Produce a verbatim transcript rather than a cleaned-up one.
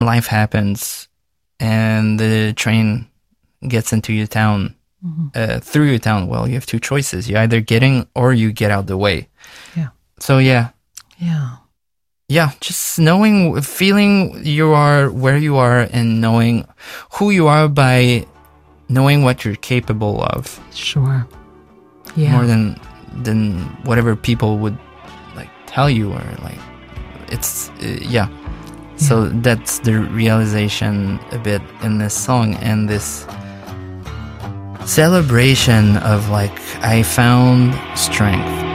life happens and the train gets into your town, mm-hmm. uh, through your town, well, you have two choices. You either get in or you get out the way. Yeah. So, yeah. Yeah. Yeah, just knowing, feeling you are where you are and knowing who you are by knowing what you're capable of. Sure. Yeah. More than than whatever people would like tell you or like it's uh, yeah. yeah. So that's the realization a bit in this song and this celebration of like I found strength.